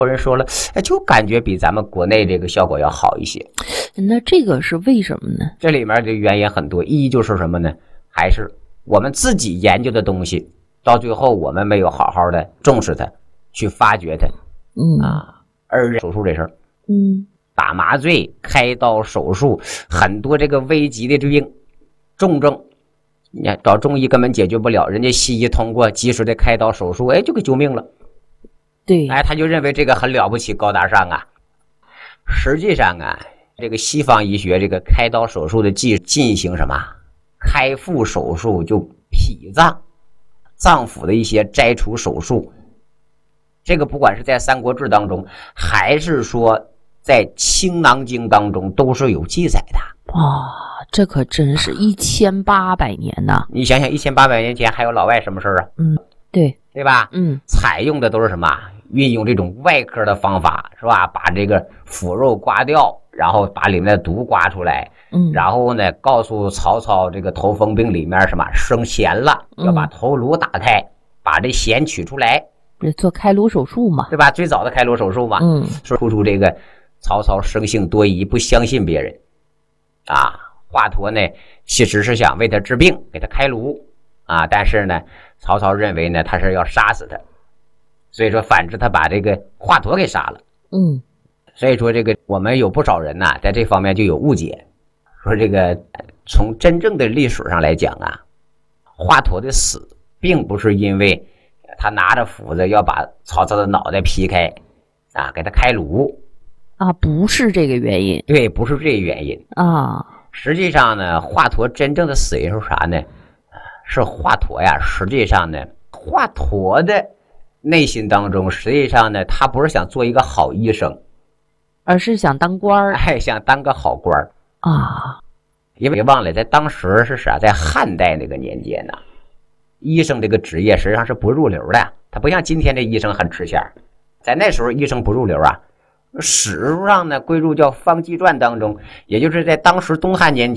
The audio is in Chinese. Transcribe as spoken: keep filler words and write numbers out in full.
有人说了，哎，就感觉比咱们国内这个效果要好一些。 那这个是为什么呢？ 这里面的原因很多，一就是什么呢？还是我们自己研究的东西，到最后我们没有好好的重视它，去发掘它。 嗯啊，而手术这事儿， 嗯， 打麻醉、开刀、手术，很多这个危急的病、重症，你看找中医根本解决不了，人家西医通过及时的开刀手术，哎，就给救命了。 对， 哎，他就认为这个很了不起、高大上啊。实际上啊，这个西方医学这个开刀手术的技进行什么开腹手术，就脾脏、脏腑的一些摘除手术，这个不管是在《三国志》当中，还是说在《青囊经》当中，都是有记载的。 哇、哦，这可真是一千八百年呐！ 你想想，一千八百年前还有老外什么事儿啊？ 嗯，对， 对吧？ 嗯， 采用的都是什么？运用这种外科的方法，是吧？把这个腐肉刮掉，然后把里面的毒刮出来， 嗯， 然后呢，告诉曹操这个头风病里面什么生涎了，要把头颅打开，嗯、把这涎取出来， 做开颅手术嘛， 对吧？最早的开颅手术嘛， 嗯， 说突出这个曹操生性多疑，不相信别人，啊，华佗呢其实是想为他治病，给他开颅啊，但是呢，曹操认为呢他是要杀死他。所以说反之他把这个华佗给杀了。 嗯， 所以说这个我们有不少人呐、啊、在这方面就有误解，说这个从真正的历史上来讲啊，华佗的死并不是因为他拿着斧子要把曹操的脑袋劈开啊，给他开颅啊，不是这个原因。 对，不是这个原因啊。 实际上呢，华佗真正的死因是啥呢？是华佗呀，实际上呢，华佗的内心当中，实际上呢，他不是想做一个好医生， 而是想当官儿， 哎，想当个好官儿啊。 因为别忘了，在当时是啥，在汉代那个年间呢，医生这个职业实际上是不入流的，他不像今天的医生很吃香，在那时候医生不入流啊。史书上呢，归入叫《方济传》当中，也就是在当时东汉年